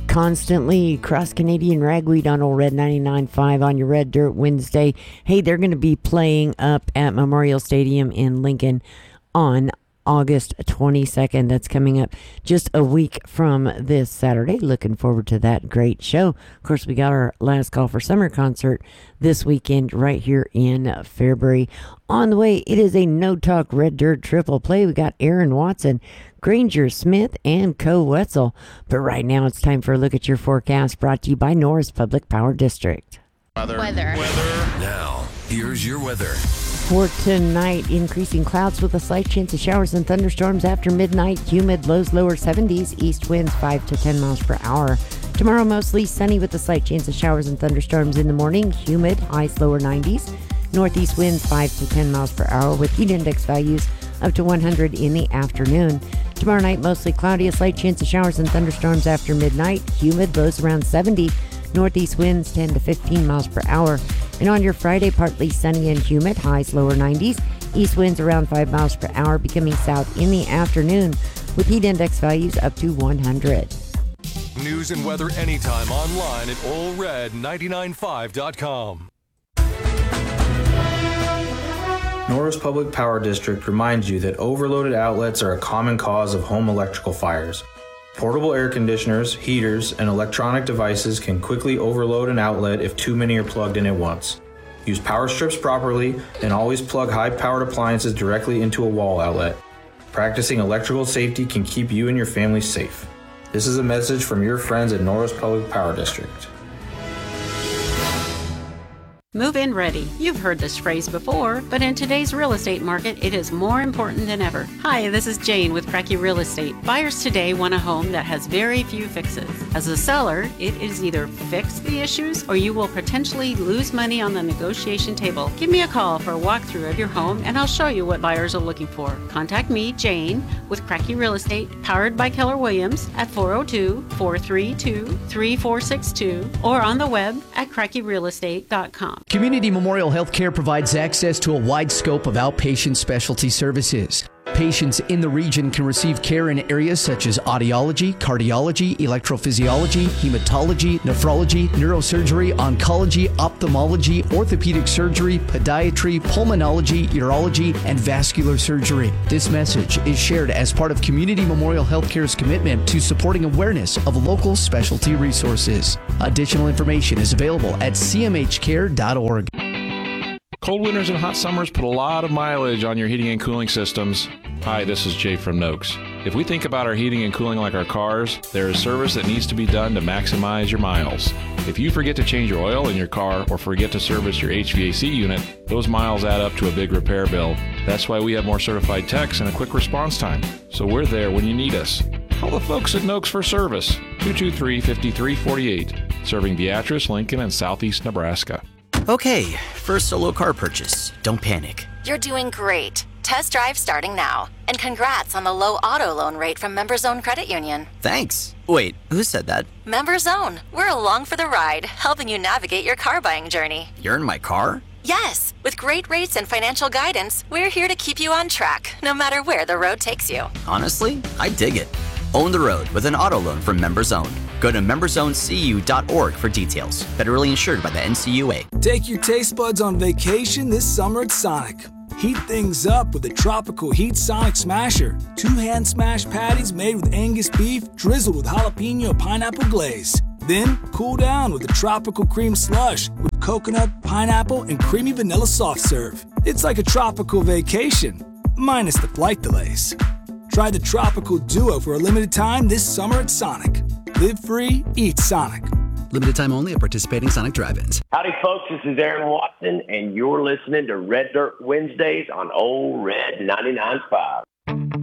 Constantly Cross Canadian Ragweed on Old Red 99.5 on your Red Dirt Wednesday. Hey, they're going to be playing up at Memorial Stadium in Lincoln on August 22nd. That's coming up just a week from this Saturday. Looking forward to that great show. Of course, we got our Last Call for Summer concert this weekend right here in Fairbury. On the way, it is a No Talk Red Dirt triple play. We got Aaron Watson, Granger Smith, and Co Wetzel. But right now, it's time for a look at your forecast, brought to you by Norris Public Power District. Weather. Now, here's your weather. For tonight, increasing clouds with a slight chance of showers and thunderstorms after midnight. Humid, lows lower 70s, east winds 5 to 10 miles per hour. Tomorrow, mostly sunny with a slight chance of showers and thunderstorms in the morning. Humid, highs lower 90s. Northeast winds 5 to 10 miles per hour with heat index values up to 100 in the afternoon. Tomorrow night, mostly cloudy, a slight chance of showers and thunderstorms after midnight. Humid, lows around 70. Northeast winds 10 to 15 miles per hour. And on your Friday, partly sunny and humid, highs lower 90s. East winds around 5 miles per hour, becoming south in the afternoon with heat index values up to 100. News and weather anytime online at allred995.com. Norris Public Power District reminds you that overloaded outlets are a common cause of home electrical fires. Portable air conditioners, heaters, and electronic devices can quickly overload an outlet if too many are plugged in at once. Use power strips properly and always plug high-powered appliances directly into a wall outlet. Practicing electrical safety can keep you and your family safe. This is a message from your friends at Norris Public Power District. Move-in ready. You've heard this phrase before, but in today's real estate market, it is more important than ever. Hi, this is Jane with Cracky Real Estate. Buyers today want a home that has very few fixes. As a seller, it is either fix the issues or you will potentially lose money on the negotiation table. Give me a call for a walkthrough of your home and I'll show you what buyers are looking for. Contact me, Jane, with Cracky Real Estate, powered by Keller Williams at 402-432-3462 or on the web at crackyrealestate.com. Community Memorial Healthcare provides access to a wide scope of outpatient specialty services. Patients in the region can receive care in areas such as audiology, cardiology, electrophysiology, hematology, nephrology, neurosurgery, oncology, ophthalmology, orthopedic surgery, podiatry, pulmonology, urology, and vascular surgery. This message is shared as part of Community Memorial Healthcare's commitment to supporting awareness of local specialty resources. Additional information is available at cmhcare.org. Cold winters and hot summers put a lot of mileage on your heating and cooling systems. Hi, this is Jay from Noakes. If we think about our heating and cooling like our cars, there is service that needs to be done to maximize your miles. If you forget to change your oil in your car or forget to service your HVAC unit, those miles add up to a big repair bill. That's why we have more certified techs and a quick response time. So we're there when you need us. Call the folks at Noakes for service, 223-5348, serving Beatrice, Lincoln, and southeast Nebraska. Okay, first solo car purchase. Don't panic. You're doing great. Test drive starting now. And congrats on the low auto loan rate from MemberZone Credit Union. Thanks. Wait, who said that? MemberZone. We're along for the ride, helping you navigate your car buying journey. You're in my car? Yes. With great rates and financial guidance, we're here to keep you on track, no matter where the road takes you. Honestly, I dig it. Own the road with an auto loan from MemberZone. Go to memberzonecu.org for details. Federally insured by the NCUA. Take your taste buds on vacation this summer at Sonic. Heat things up with the Tropical Heat Sonic Smasher. 2 hand smash patties made with Angus beef, drizzled with jalapeno pineapple glaze. Then cool down with the Tropical Cream Slush with coconut, pineapple, and creamy vanilla soft serve. It's like a tropical vacation, minus the flight delays. Try the Tropical Duo for a limited time this summer at Sonic. Live free, eat Sonic. Limited time only at participating Sonic drive-ins. Howdy, folks. This is Aaron Watson, and you're listening to Red Dirt Wednesdays on Old Red 99.5.